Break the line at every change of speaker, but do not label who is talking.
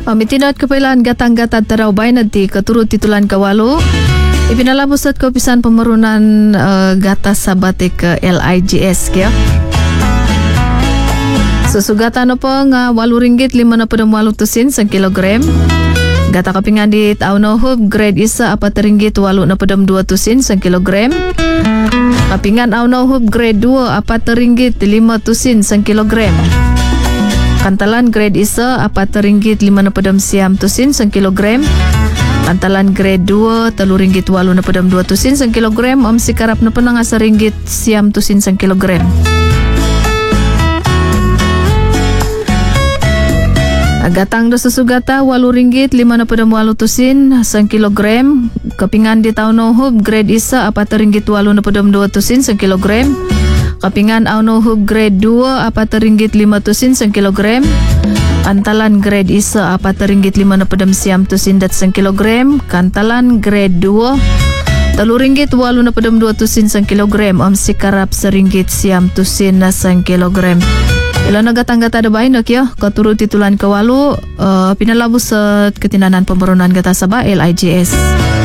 Pamitinat kapailan gatang-gatad taraw bay nagti katurut titulan kawalo. Ipinalabos at kaupisan pamarunan gatas sa batik LIGS kaya. Susugatan na po nga 8 ringgit 58 tusin sa kilogram. Gata kapingan di tao na hub grade isa 4 ringgit 82 tusin sa kilogram. Kapingan aw na hub grade 2 4 ringgit 5 tusin sa kilogram. Kantalan grade isa 4 ringgit 59 tusin sa kilogram. Kantalan grade 2 3 ringgit 82 tusin sa kilogram. Am sikarap na pa nga sa ringgit 9 tusin sa kilogram. Agatang do sa sugata 8 ringgit 58 tusin sa kilogram. Kapingan di tao no hub grade isa 4 ringgit 82 tusin sa kilogram. Kapingan aw no hub grade 2 4 ringgit 5 tusin sa kilogram. Kantalan grade isa 4 ringgit 59 tusin dat sa kilogram. Kantalan grade 2 3 ringgit 82 tusin sa kilogram. Am sikarap sa ringgit 9 tusin na sa kilogram. Ilan nagatang-gata da bahay nakya katurut titulan kawalo pinalabos sa katinanan pamarunan gata sa ba LIGS.